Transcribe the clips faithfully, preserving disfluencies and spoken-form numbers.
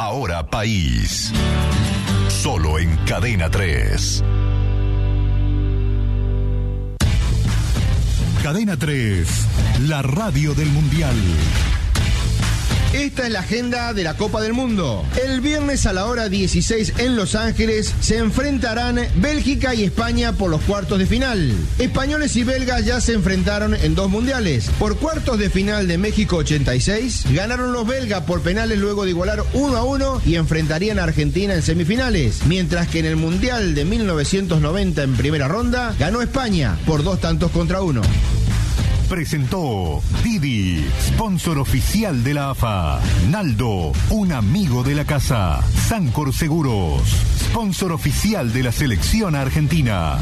Ahora País. Solo en Cadena tres. Cadena tres, la radio del Mundial. Esta es la agenda de la Copa del Mundo. El viernes a la hora dieciséis en Los Ángeles se enfrentarán Bélgica y España por los cuartos de final. Españoles y belgas ya se enfrentaron en dos mundiales. Por cuartos de final de México ochenta y seis, ganaron los belgas por penales luego de igualar uno a uno y enfrentarían a Argentina en semifinales. Mientras que en el Mundial de mil novecientos noventa en primera ronda, ganó España por dos tantos contra uno. Presentó Didi, sponsor oficial de la A F A. Naldo, un amigo de la casa. Sancor Seguros, sponsor oficial de la selección argentina.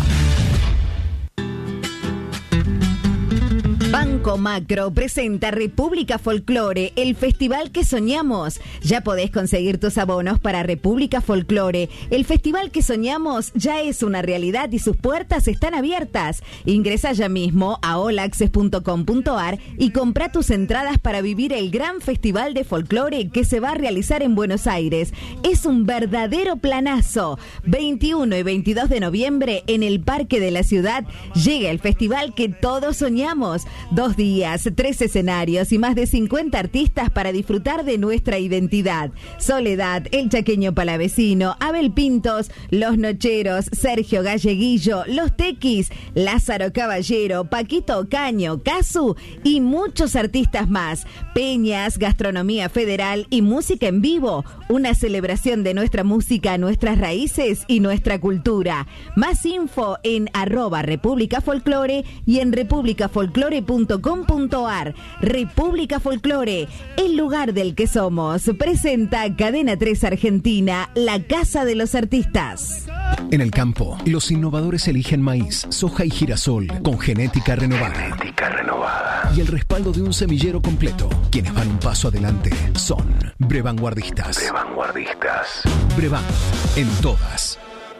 Banco Macro presenta República Folklore, el festival que soñamos. Ya podés conseguir tus abonos para República Folklore. El festival que soñamos ya es una realidad y sus puertas están abiertas. Ingresa ya mismo a all access punto com punto a r y compra tus entradas para vivir el gran festival de folclore que se va a realizar en Buenos Aires. Es un verdadero planazo. veintiuno y veintidós de noviembre en el Parque de la Ciudad llega el festival que todos soñamos. Dos días, tres escenarios y más de cincuenta artistas para disfrutar de nuestra identidad. Soledad, El Chaqueño Palavecino, Abel Pintos, Los Nocheros, Sergio Galleguillo, Los Tequis, Lázaro Caballero, Paquito Ocaño, Casu y muchos artistas más. Peñas, gastronomía federal y música en vivo. Una celebración de nuestra música, nuestras raíces y nuestra cultura. Más info en arroba República Folklore y en república folklore punto com punto a r. República Folklore, el lugar del que somos. Presenta Cadena tres Argentina, la casa de los artistas. En el campo, los innovadores eligen maíz, soja y girasol con genética renovada. Genética renovada. Y el respaldo de un semillero completo. Quienes van un paso adelante son Brevanguardistas. Brevanguardistas. Brevan, en todas.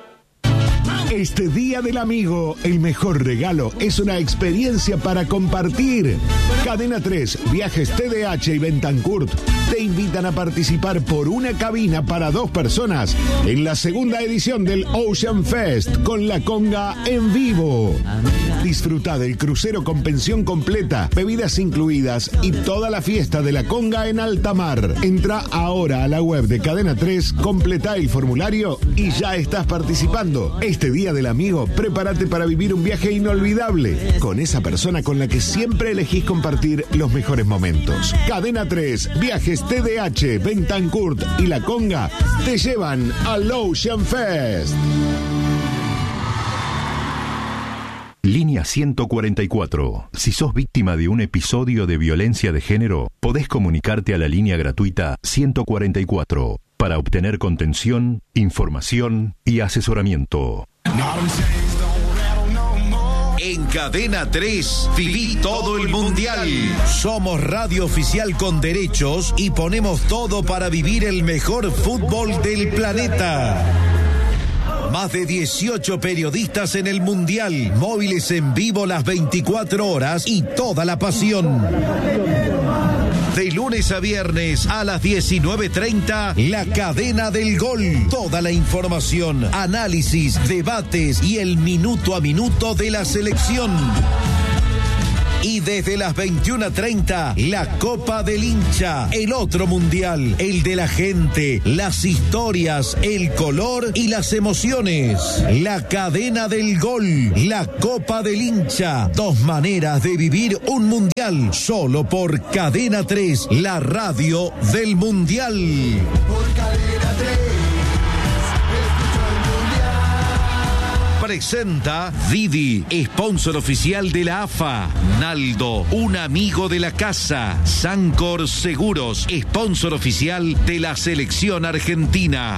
Este Día del Amigo, el mejor regalo es una experiencia para compartir. Cadena tres, Viajes T D H y Bentancurt te invitan a participar por una cabina para dos personas en la segunda edición del Ocean Fest con la conga en vivo. Disfruta del crucero con pensión completa, bebidas incluidas y toda la fiesta de la conga en alta mar. Entra ahora a la web de Cadena tres, completa el formulario y ya estás participando. Este Día del Amigo, prepárate para vivir un viaje inolvidable con esa persona con la que siempre elegís compartir los mejores momentos. Cadena tres, Viajes T D H, Bentancurt y La Conga te llevan al Ocean Fest. Línea ciento cuarenta y cuatro. Si sos víctima de un episodio de violencia de género, podés comunicarte a la línea gratuita ciento cuarenta y cuatro para obtener contención, información y asesoramiento. En Cadena tres, viví todo el Mundial. Somos radio oficial con derechos y ponemos todo para vivir el mejor fútbol del planeta. Más de dieciocho periodistas en el Mundial, móviles en vivo las veinticuatro horas y toda la pasión. De lunes a viernes a las diecinueve treinta, La Cadena del Gol. Toda la información, análisis, debates y el minuto a minuto de la selección. Y desde las veintiuna treinta, la Copa del Hincha, el otro mundial, el de la gente, las historias, el color y las emociones. La Cadena del Gol, la Copa del Hincha, dos maneras de vivir un mundial, solo por Cadena tres, la radio del mundial. Por Cadena tres. Presenta Didi, sponsor oficial de la A F A. Naldo, un amigo de la casa. Sancor Seguros, sponsor oficial de la selección argentina.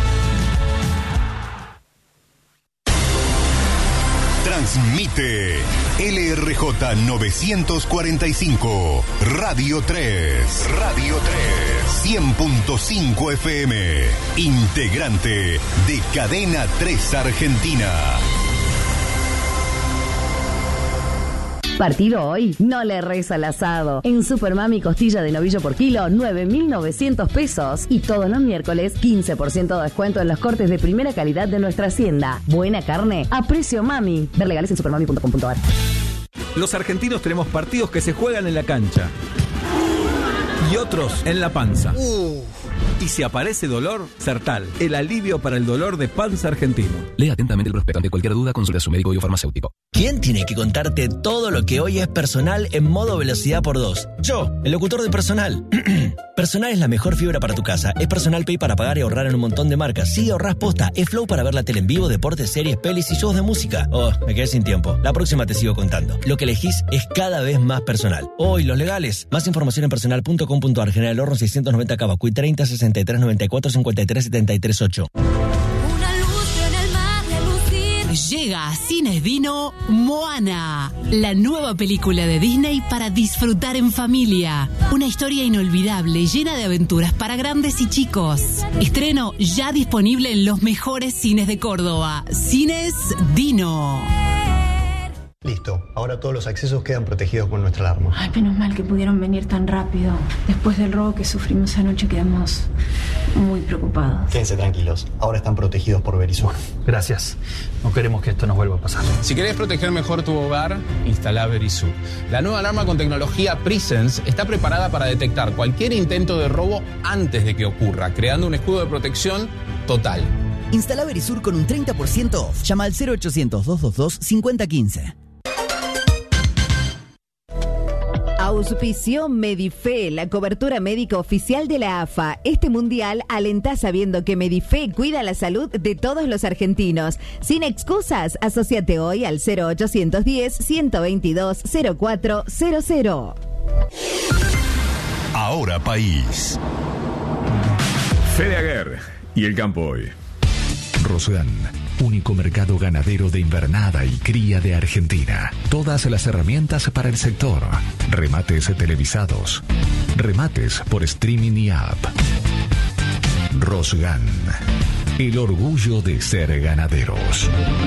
Transmite L R J novecientos cuarenta y cinco, Radio tres. Radio tres, cien punto cinco F M. Integrante de Cadena tres Argentina. Partido hoy, no le reza al asado. En Supermami costilla de novillo por kilo, nueve mil novecientos pesos. Y todos los miércoles, quince por ciento de descuento en los cortes de primera calidad de nuestra hacienda. Buena carne a precio mami. Ver legales en supermami punto com punto a r. Los argentinos tenemos partidos que se juegan en la cancha y otros en la panza. Uh. Y si aparece dolor, Sertal, el alivio para el dolor de panza argentino. Lea atentamente el prospecto. Ante cualquier duda, consulte a su médico o farmacéutico. ¿Quién tiene que contarte todo lo que hoy es Personal en modo velocidad por dos? Yo, el locutor de Personal. Personal es la mejor fibra para tu casa. Es Personal Pay para pagar y ahorrar en un montón de marcas. Sí, ahorrás posta. Es Flow para ver la tele en vivo, deportes, series, pelis y shows de música. Oh, me quedé sin tiempo. La próxima te sigo contando. Lo que elegís es cada vez más personal. Hoy, los legales. Más información en personal punto com punto a r. General Horno seiscientos noventa Cavacuy treinta sesenta y tres noventa y cuatro cincuenta y tres setenta y tres ocho. Llega a Cines Dino Moana, la nueva película de Disney para disfrutar en familia. Una historia inolvidable, llena de aventuras para grandes y chicos. Estreno ya disponible en los mejores cines de Córdoba. Cines Dino. Listo, ahora todos los accesos quedan protegidos con nuestra alarma. Ay, menos mal que pudieron venir tan rápido. Después del robo que sufrimos anoche quedamos muy preocupados. Quédense tranquilos, ahora están protegidos por Verisur. Gracias, no queremos que esto nos vuelva a pasar. Si querés proteger mejor tu hogar, instala Verisur. La nueva alarma con tecnología Presence está preparada para detectar cualquier intento de robo antes de que ocurra, creando un escudo de protección total. Instala Verisur con un treinta por ciento off. Llama al cero ochocientos, doscientos veintidós, cincuenta quince. Auspició Medife, la cobertura médica oficial de la A F A. Este mundial alentá sabiendo que Medife cuida la salud de todos los argentinos. Sin excusas, asóciate hoy al cero ochocientos diez, ciento veintidós, cero cuatro cero cero. Ahora País. Fede Aguer y el campo hoy. Rosgan, único mercado ganadero de invernada y cría de Argentina. Todas las herramientas para el sector. Remates televisados. Remates por streaming y app. Rosgan, el orgullo de ser ganaderos.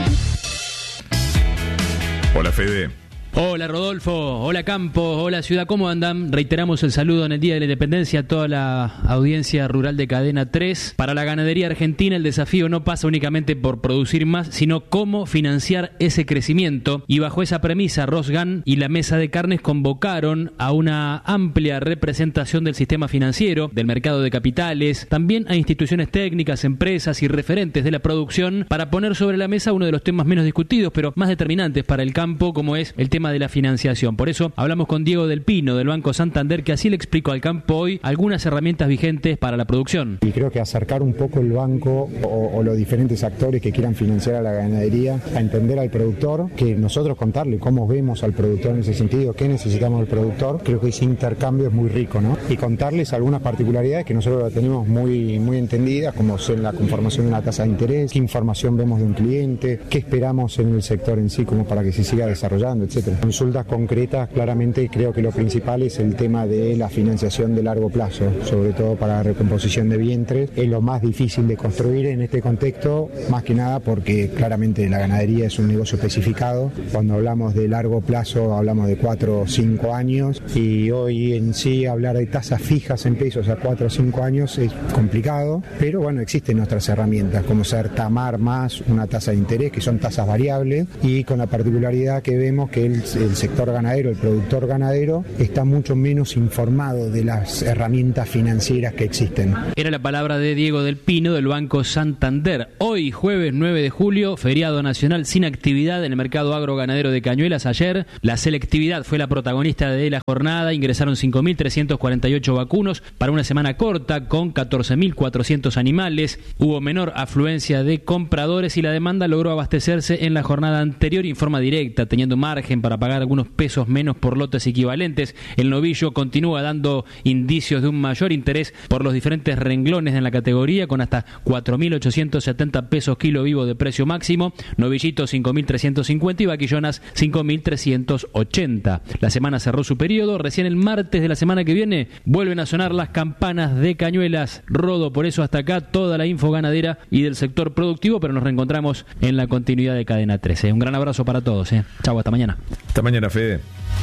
Hola, Fede. Hola Rodolfo, hola Campo, hola Ciudad, ¿cómo andan? Reiteramos el saludo en el Día de la Independencia a toda la audiencia rural de Cadena tres. Para la ganadería argentina el desafío no pasa únicamente por producir más, sino cómo financiar ese crecimiento. Y bajo esa premisa, Rosgan y la Mesa de Carnes convocaron a una amplia representación del sistema financiero, del mercado de capitales, también a instituciones técnicas, empresas y referentes de la producción para poner sobre la mesa uno de los temas menos discutidos, pero más determinantes para el campo, como es el tema de la financiación. Por eso hablamos con Diego Del Pino del Banco Santander, que así le explicó al campo hoy algunas herramientas vigentes para la producción. Y creo que acercar un poco el banco o, o los diferentes actores que quieran financiar a la ganadería a entender al productor, que nosotros contarle cómo vemos al productor en ese sentido, qué necesitamos del productor, creo que ese intercambio es muy rico, ¿no? Y contarles algunas particularidades que nosotros la tenemos muy, muy entendidas, como son la conformación de una tasa de interés, qué información vemos de un cliente, qué esperamos en el sector en sí como para que se siga desarrollando, etcétera. Consultas concretas, claramente creo que lo principal es el tema de la financiación de largo plazo, sobre todo para la recomposición de vientres. Es lo más difícil de construir en este contexto, más que nada porque claramente la ganadería es un negocio especificado. Cuando hablamos de largo plazo hablamos de cuatro o cinco años y hoy en sí hablar de tasas fijas en pesos a cuatro o cinco años es complicado, pero bueno, existen otras herramientas como ser tamar más una tasa de interés, que son tasas variables, y con la particularidad que vemos que el el sector ganadero, el productor ganadero, está mucho menos informado de las herramientas financieras que existen. Era la palabra de Diego Del Pino del Banco Santander. Hoy, jueves nueve de julio, feriado nacional sin actividad en el mercado agroganadero de Cañuelas. Ayer, la selectividad fue la protagonista de la jornada. Ingresaron cinco mil trescientos cuarenta y ocho vacunos para una semana corta con catorce mil cuatrocientos animales. Hubo menor afluencia de compradores y la demanda logró abastecerse en la jornada anterior en forma directa, teniendo margen para pagar algunos pesos menos por lotes equivalentes. El novillo continúa dando indicios de un mayor interés por los diferentes renglones en la categoría, con hasta cuatro mil ochocientos setenta pesos kilo vivo de precio máximo, novillito cinco mil trescientos cincuenta y vaquillonas cinco mil trescientos ochenta. La semana cerró su periodo, recién el martes de la semana que viene vuelven a sonar las campanas de Cañuelas. Rodo, por eso hasta acá toda la info ganadera y del sector productivo, pero nos reencontramos en la continuidad de Cadena trece. Un gran abrazo para todos. ¿eh? Chau, hasta mañana. Hasta mañana, Fede.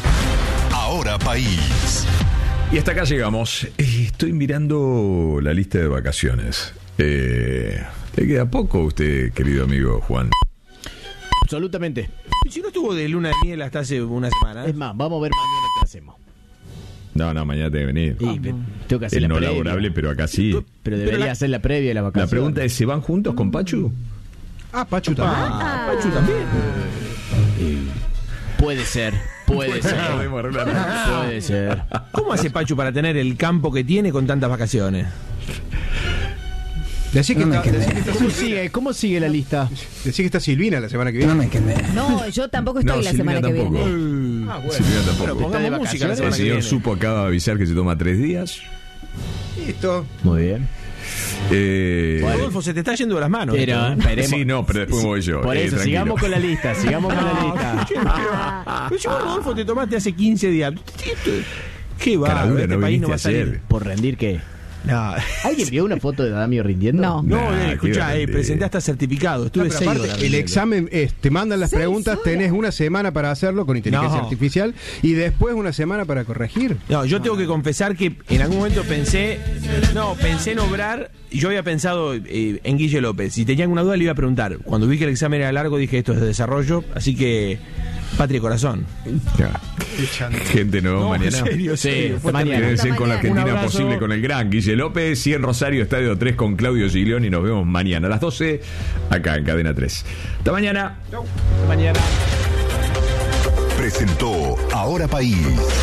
Ahora País. Y hasta acá llegamos. Eh, Estoy mirando la lista de vacaciones. Eh, ¿Le queda poco a usted, querido amigo Juan? Absolutamente. Si no estuvo de luna de miel hasta hace una semana. Es más, vamos a ver mañana qué hacemos. No, no, mañana tiene que venir. Sí, tengo que hacer El la no previa. laborable, pero acá sí. Pero debería pero la, hacer la previa de la vacación. La pregunta es, ¿se van juntos con Pachu? Ah, Pachu también. Ah, Pachu también. Eh, puede ser, puede ser. Puede ser. ¿Cómo hace Pachu para tener el campo que tiene con tantas vacaciones? Decí que, no está, decí que está ¿Cómo sigue? ¿Cómo sigue la lista? Decí que está Silvina la semana que viene. No me quemé. No, yo tampoco estoy no, la Silvina semana tampoco. que viene. Ah, bueno. Silvina tampoco. Pero pongamos música la semana El que señor viene. Supo acaba de avisar que se toma tres días. Listo. Muy bien. Eh, bueno, Rodolfo, se te está yendo de las manos. Pero, esto, ¿eh? esperemos. Sí, no, pero después Sí, voy yo. Por eh, eso, tranquilo. sigamos con la lista, sigamos con la lista. Pero si vos, Rodolfo, te tomaste hace quince días. ¿Qué va? Caradura, Este no país viniste no va a salir. ayer. ¿Por rendir qué? No. ¿Alguien vio una foto de Adamio rindiendo? No. No, Nah, eh, escuchá, eh, presenté hasta certificado. Estuve No, pero seis aparte, horas el rindiendo. examen es, te mandan las Seis preguntas, horas. tenés una semana para hacerlo con inteligencia No. artificial y después una semana para corregir. No, yo tengo que confesar que en algún momento pensé, no, pensé en obrar. Yo había pensado eh, en Guille López. Si tenía alguna duda le iba a preguntar. Cuando vi que el examen era largo dije esto es de desarrollo, así que patria y corazón. Ya. Gente, nos vemos No, mañana. en serio, Sí, serio, fue mañana. terrible. Quédense con la Un Argentina abrazo. posible con el gran Guille López, cien Rosario, Estadio tres con Claudio Giglioni. Nos vemos mañana a las doce, acá en Cadena tres. Hasta mañana. Chau. Hasta mañana. Presentó Ahora País.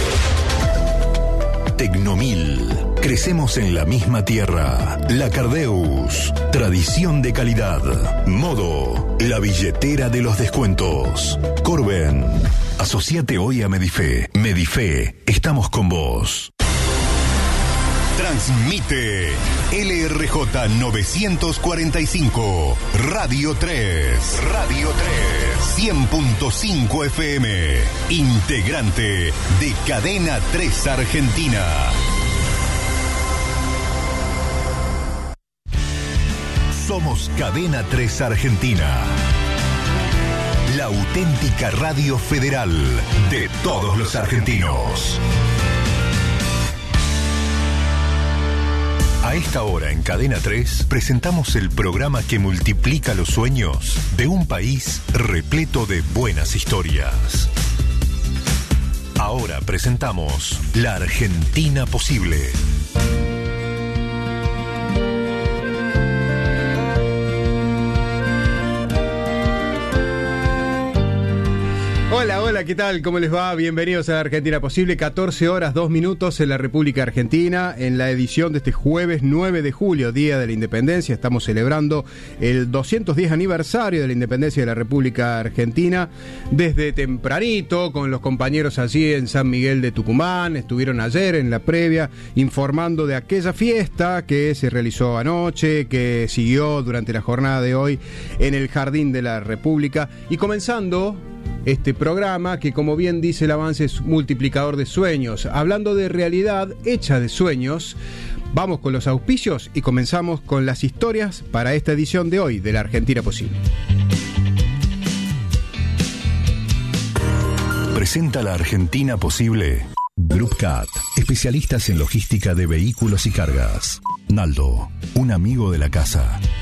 Tecnomil. Crecemos en la misma tierra. La Cardeus. Tradición de calidad. Modo. La billetera de los descuentos. Corben. Asociate hoy a Medife. Medife. Estamos con vos. Transmite L R J novecientos cuarenta y cinco. Radio tres. Radio tres. cien punto cinco F M. Integrante de Cadena tres Argentina. Somos Cadena tres Argentina. La auténtica radio federal de todos los argentinos. A esta hora en Cadena tres presentamos el programa que multiplica los sueños de un país repleto de buenas historias. Ahora presentamos La Argentina Posible. Hola, hola, ¿qué tal? ¿Cómo les va? Bienvenidos a Argentina Posible, catorce horas, dos minutos en la República Argentina, en la edición de este jueves nueve de julio, Día de la Independencia. Estamos celebrando el doscientos diez aniversario de la independencia de la República Argentina. Desde tempranito, con los compañeros allí en San Miguel de Tucumán, estuvieron ayer en la previa informando de aquella fiesta que se realizó anoche, que siguió durante la jornada de hoy en el Jardín de la República, y comenzando este programa que, como bien dice el avance, es multiplicador de sueños. Hablando de realidad hecha de sueños, vamos con los auspicios y comenzamos con las historias para esta edición de hoy de La Argentina Posible. Presenta La Argentina Posible. Groupcat, especialistas en logística de vehículos y cargas. Naldo, un amigo de la casa.